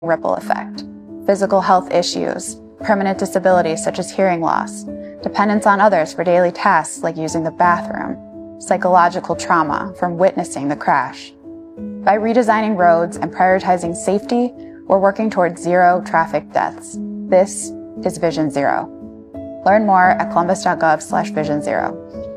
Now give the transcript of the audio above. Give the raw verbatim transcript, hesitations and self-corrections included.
ripple effect. Physical health issues, permanent disabilities such as hearing loss, dependence on others for daily tasks like using the bathroom, psychological trauma from witnessing the crash. By redesigning roads and prioritizing safety, we're working towards zero traffic deaths. This is Vision Zero. Learn more at columbus dot gov slash vision zero.